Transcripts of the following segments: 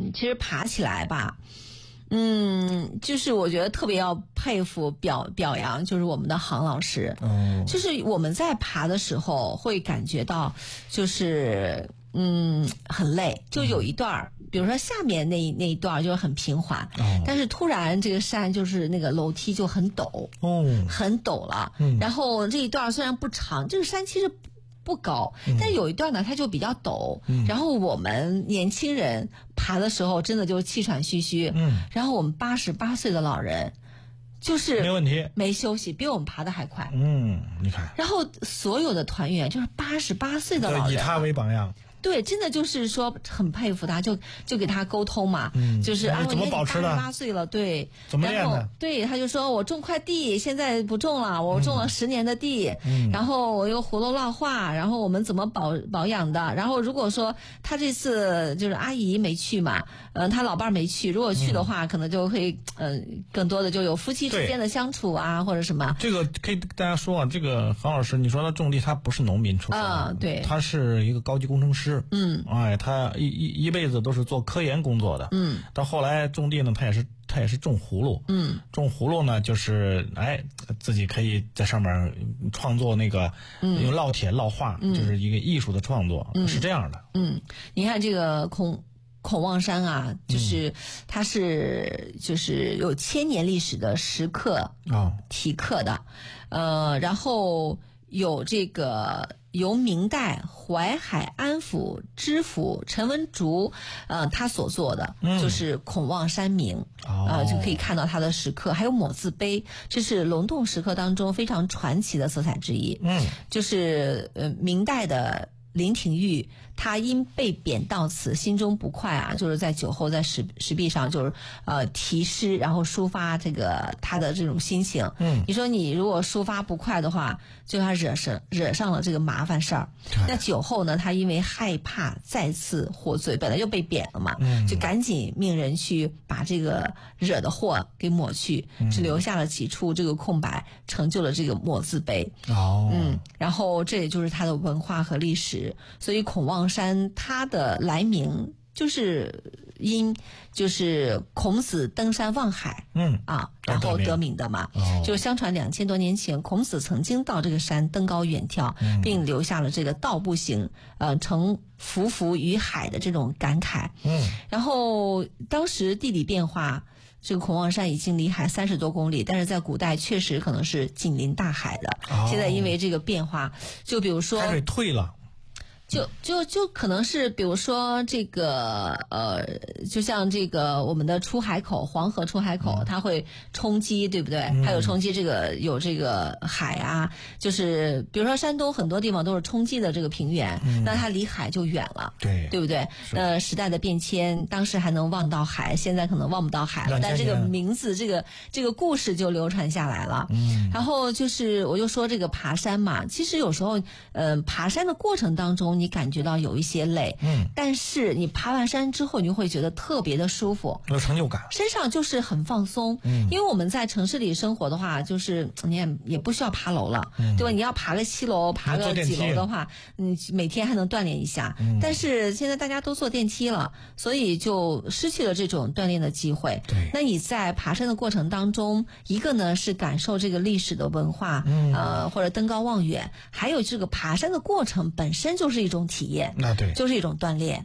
其实爬起来吧，就是我觉得特别要佩服表扬，就是我们的杭老师。就是我们在爬的时候会感觉到，就是很累，就有一段比如说下面那一段就是很平缓，但是突然这个山就是那个楼梯就很陡，很陡了。然后这一段虽然不长，这个山其实不高，但有一段呢它就比较陡，然后我们年轻人爬的时候真的就气喘吁吁，然后我们88岁的老人就是没问题， 没休息，比我们爬的还快。 你看， 然后所有的团员就是88岁的老人， 以他为榜样。 对，真的就是说很佩服他，就给他沟通嘛，就是怎么保持的 ？88岁了，对， 怎么练的？ 对，他就说我种块地，现在不种了，我种了10年的地，然后我又活络老化，然后我们怎么保养的？然后如果说他这次就是阿姨没去嘛，他老伴没去，如果去的话，可能就会更多的就有夫妻之间的相处啊，或者什么。 这个可以跟大家说啊，这个杭老师，你说他种地，他不是农民出身的， 对， 他是一个高级工程师。他一辈子都是做科研工作的。到后来种地呢，他也是种葫芦。种葫芦呢，就是自己可以在上面创作那个用烙铁烙画，就是一个艺术的创作，是这样的。 你看这个孔望山啊，就是它是就是有1000年历史的石刻题刻的，然后有这个由明代淮海安府知府陈文烛他所做的，就是孔望山铭，就可以看到他的石刻，还有抹字碑，这是龙洞石刻当中非常传奇的色彩之一。就是明代的林廷玉，他因被贬到此，心中不快啊，就是在酒后在石壁上就是题诗，然后抒发这个他的这种心情。你说你如果抒发不快的话，就他惹上了这个麻烦事儿。那酒后呢，他因为害怕再次获罪，本来就被贬了嘛，就赶紧命人去把这个惹的祸给抹去，只留下了几处这个空白，成就了这个抹字碑。然后这也就是他的文化和历史。所以孔望山它的来名就是因就是孔子登山望海，然后得名的嘛。就相传2000多年前，孔子曾经到这个山登高远眺，并留下了这个道不行，成匍匐于海的这种感慨。然后当时地理变化，这个孔望山已经离海30多公里，但是在古代确实可能是紧邻大海的。现在因为这个变化，就比如说海水退了。 就可能是比如说这个就像这个我们的出海口黄河出海口，它会冲击，对不对？还有冲击这个有这个海啊，就是比如说山东很多地方都是冲击的这个平原，那它离海就远了，对不对？时代的变迁，当时还能望到海，现在可能望不到海了，但这个名字这个故事就流传下来了。然后就是我就说这个爬山嘛，其实有时候爬山的过程当中你感觉到有一些累，但是你爬完山之后，你会觉得特别的舒服， 有成就感， 身上就是很放松。因为我们在城市里生活的话，就是你也不需要爬楼了，对吧？你要爬个7楼，爬个几楼的话，每天还能锻炼一下。但是现在大家都坐电梯了，所以就失去了这种锻炼的机会。那你在爬山的过程当中，一个呢是感受这个历史的文化，或者登高望远，还有这个爬山的过程本身就是一种体验，就是一种锻炼。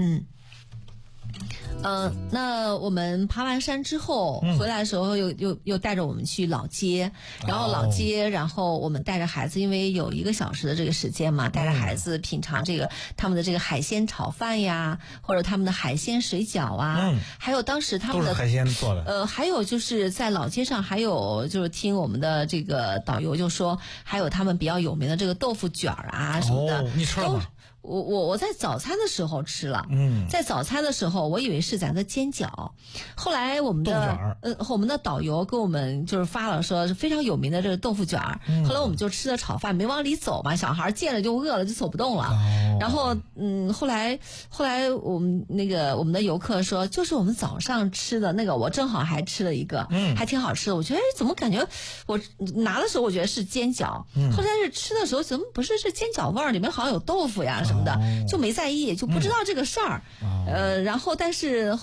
那我们爬完山之后回来的时候又带着我们去老街，然后老街，然后我们带着孩子，因为有1个小时的这个时间嘛，带着孩子品尝这个他们的这个海鲜炒饭呀，或者他们的海鲜水饺啊，还有当时他们的都是海鲜做的。还有就是在老街上，还有就是听我们的这个导游就说，还有他们比较有名的这个豆腐卷啊什么的。 你吃了吗？ 我在早餐的时候吃了，在早餐的时候我以为是咱的煎饺，后来我们的导游给我们就是发了说是非常有名的这个豆腐卷，后来我们就吃的炒饭，没往里走嘛，小孩见了就饿了就走不动了。然后后来我们的游客说，就是我们早上吃的那个，我正好还吃了一个，还挺好吃的。我觉得怎么感觉我拿的时候我觉得是煎饺，后来是吃的时候怎么不是煎饺味儿，里面好像有豆腐呀什么的，就没在意，就不知道这个事儿。然后但是